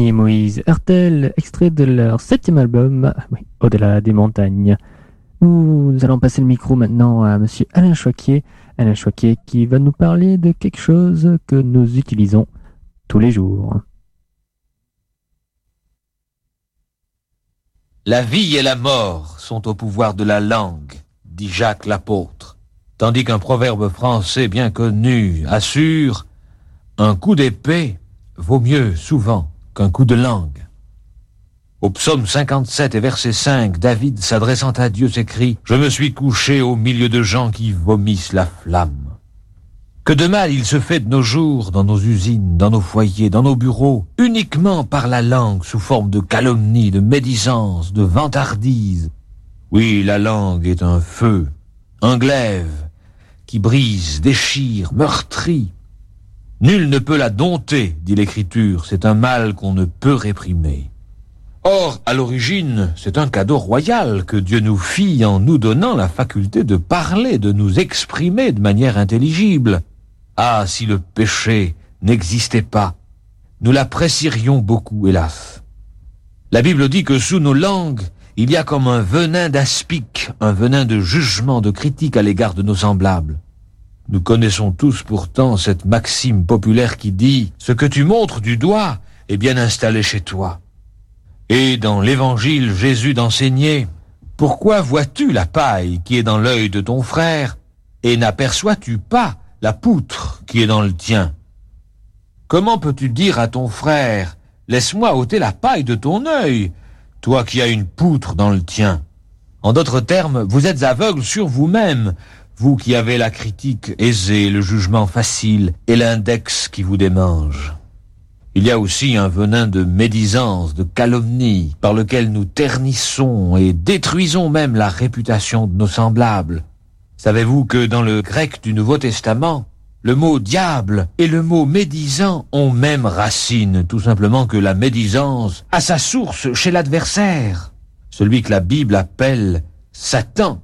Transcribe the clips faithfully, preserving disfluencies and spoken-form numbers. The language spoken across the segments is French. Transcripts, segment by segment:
Fanny et Moïse Hertel, extrait de leur septième album, oui, Au-delà des montagnes. Nous allons passer le micro maintenant à monsieur Alain Choquet. Alain Choquet qui va nous parler de quelque chose que nous utilisons tous les jours. La vie et la mort sont au pouvoir de la langue, dit Jacques l'apôtre, tandis qu'un proverbe français bien connu assure « Un coup d'épée vaut mieux souvent qu'un coup de langue ». Au psaume cinquante-sept et verset cinq, David, s'adressant à Dieu, s'écrie « Je me suis couché au milieu de gens qui vomissent la flamme ». Que de mal il se fait de nos jours, dans nos usines, dans nos foyers, dans nos bureaux, uniquement par la langue sous forme de calomnie, de médisance, de vantardise. Oui, la langue est un feu, un glaive, qui brise, déchire, meurtrit. Nul ne peut la dompter, dit l'Écriture, c'est un mal qu'on ne peut réprimer. Or, à l'origine, c'est un cadeau royal que Dieu nous fit en nous donnant la faculté de parler, de nous exprimer de manière intelligible. Ah, si le péché n'existait pas, nous l'apprécierions beaucoup, hélas. La Bible dit que sous nos langues, il y a comme un venin d'aspic, un venin de jugement, de critique à l'égard de nos semblables. Nous connaissons tous pourtant cette maxime populaire qui dit « Ce que tu montres du doigt est bien installé chez toi ». Et dans l'Évangile, Jésus d'enseigner « Pourquoi vois-tu la paille qui est dans l'œil de ton frère et n'aperçois-tu pas la poutre qui est dans le tien? Comment peux-tu dire à ton frère « Laisse-moi ôter la paille de ton œil, toi qui as une poutre dans le tien ?» En d'autres termes, vous êtes aveugle sur vous-même, vous qui avez la critique aisée, le jugement facile et l'index qui vous démange. Il y a aussi un venin de médisance, de calomnie, par lequel nous ternissons et détruisons même la réputation de nos semblables. Savez-vous que dans le grec du Nouveau Testament, le mot diable et le mot médisant ont même racine, tout simplement que la médisance a sa source chez l'adversaire, celui que la Bible appelle Satan.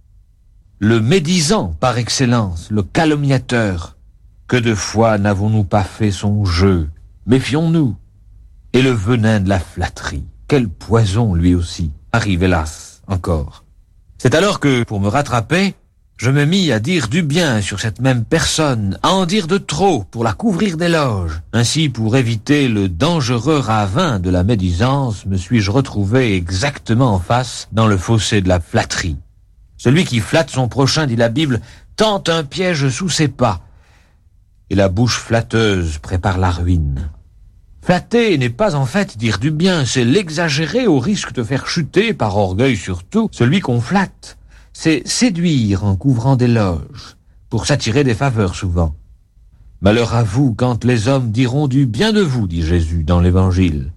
Le médisant par excellence, le calomniateur. Que de fois n'avons-nous pas fait son jeu? Méfions-nous. Et le venin de la flatterie, quel poison lui aussi, arrive hélas encore. C'est alors que, pour me rattraper, je me mis à dire du bien sur cette même personne, à en dire de trop pour la couvrir d'éloges. Ainsi, pour éviter le dangereux ravin de la médisance, me suis-je retrouvé exactement en face dans le fossé de la flatterie. Celui qui flatte son prochain, dit la Bible, tente un piège sous ses pas. Et la bouche flatteuse prépare la ruine. Flatter n'est pas en fait dire du bien, c'est l'exagérer au risque de faire chuter, par orgueil surtout, celui qu'on flatte. C'est séduire en couvrant d'éloges, pour s'attirer des faveurs souvent. Malheur à vous quand les hommes diront du bien de vous, dit Jésus dans l'Évangile.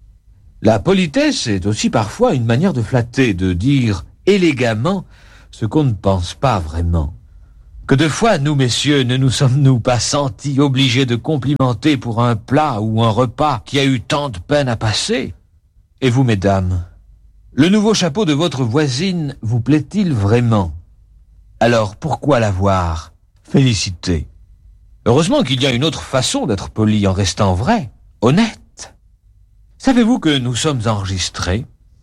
La politesse est aussi parfois une manière de flatter, de dire élégamment ce qu'on ne pense pas vraiment. Que de fois, nous, messieurs, ne nous sommes-nous pas sentis obligés de complimenter pour un plat ou un repas qui a eu tant de peine à passer? Et vous, mesdames, le nouveau chapeau de votre voisine vous plaît-il vraiment? Alors, pourquoi l'avoir félicité? Heureusement qu'il y a une autre façon d'être poli en restant vrai, honnête. Savez-vous que nous sommes enregistrés?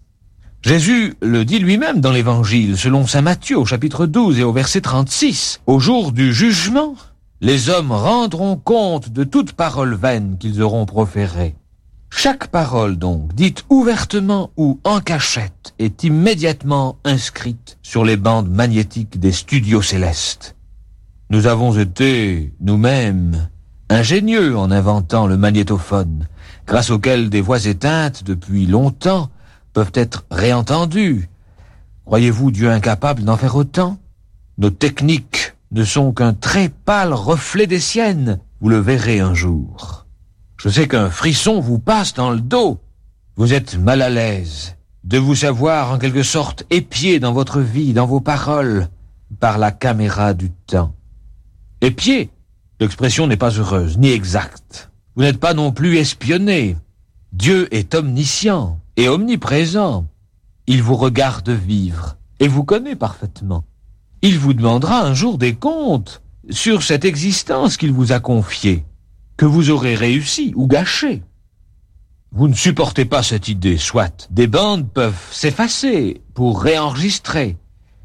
Jésus le dit lui-même dans l'Évangile, selon saint Matthieu, au chapitre douze et au verset trente-six. Au jour du jugement, les hommes rendront compte de toute parole vaine qu'ils auront proférée. Chaque parole, donc, dite ouvertement ou en cachette, est immédiatement inscrite sur les bandes magnétiques des studios célestes. Nous avons été, nous-mêmes, ingénieux en inventant le magnétophone, grâce auquel des voix éteintes depuis longtemps peuvent être réentendues. Croyez-vous Dieu incapable d'en faire autant? Nos techniques ne sont qu'un très pâle reflet des siennes. Vous le verrez un jour. Je sais qu'un frisson vous passe dans le dos. Vous êtes mal à l'aise de vous savoir en quelque sorte épié dans votre vie, dans vos paroles, par la caméra du temps. Épié, l'expression n'est pas heureuse, ni exacte. Vous n'êtes pas non plus espionné. Dieu est omniscient et omniprésent. Il vous regarde vivre et vous connaît parfaitement. Il vous demandera un jour des comptes sur cette existence qu'il vous a confiée, que vous aurez réussi ou gâchée. Vous ne supportez pas cette idée, soit. Des bandes peuvent s'effacer pour réenregistrer.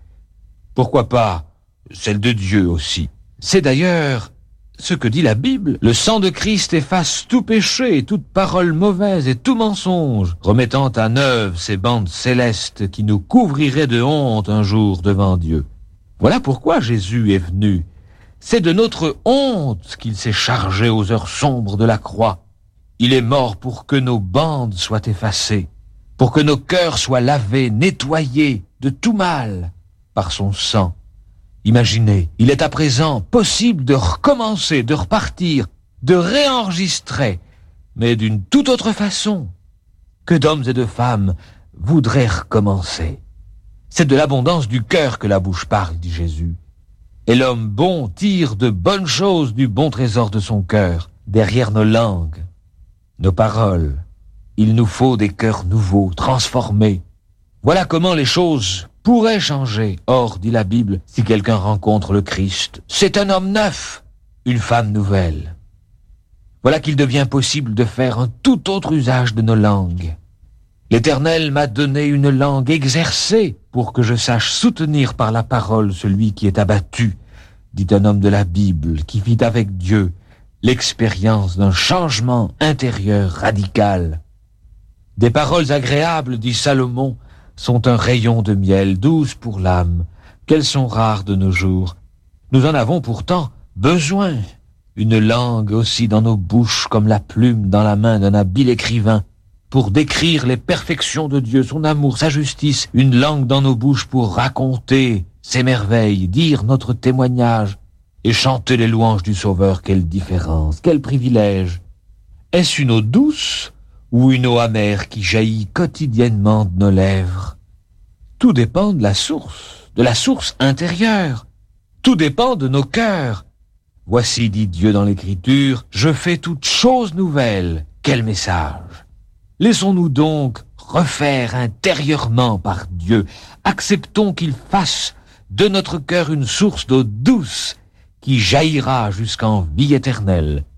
Pourquoi pas celle de Dieu aussi? C'est d'ailleurs ce que dit la Bible. Le sang de Christ efface tout péché, toute parole mauvaise et tout mensonge, remettant à neuf ces bandes célestes qui nous couvriraient de honte un jour devant Dieu. Voilà pourquoi Jésus est venu. C'est de notre honte qu'il s'est chargé aux heures sombres de la croix. Il est mort pour que nos bandes soient effacées, pour que nos cœurs soient lavés, nettoyés de tout mal par son sang. Imaginez, il est à présent possible de recommencer, de repartir, de réenregistrer, mais d'une toute autre façon. Que d'hommes et de femmes voudraient recommencer. C'est de l'abondance du cœur que la bouche parle, dit Jésus. Et l'homme bon tire de bonnes choses du bon trésor de son cœur, derrière nos langues, nos paroles. Il nous faut des cœurs nouveaux, transformés. Voilà comment les choses pourraient changer. Or, dit la Bible, si quelqu'un rencontre le Christ, c'est un homme neuf, une femme nouvelle. Voilà qu'il devient possible de faire un tout autre usage de nos langues. L'Éternel m'a donné une langue exercée pour que je sache soutenir par la parole celui qui est abattu, dit un homme de la Bible qui vit avec Dieu l'expérience d'un changement intérieur radical. Des paroles agréables, dit Salomon, sont un rayon de miel douce pour l'âme, qu'elles sont rares de nos jours. Nous en avons pourtant besoin. Une langue aussi dans nos bouches comme la plume dans la main d'un habile écrivain, pour décrire les perfections de Dieu, son amour, sa justice, une langue dans nos bouches pour raconter ses merveilles, dire notre témoignage et chanter les louanges du Sauveur. Quelle différence, quel privilège! Est-ce une eau douce ou une eau amère qui jaillit quotidiennement de nos lèvres? Tout dépend de la source, de la source intérieure. Tout dépend de nos cœurs. Voici, dit Dieu dans l'Écriture, je fais toutes choses nouvelles. Quel message! Laissons-nous donc refaire intérieurement par Dieu. Acceptons qu'il fasse de notre cœur une source d'eau douce qui jaillira jusqu'en vie éternelle.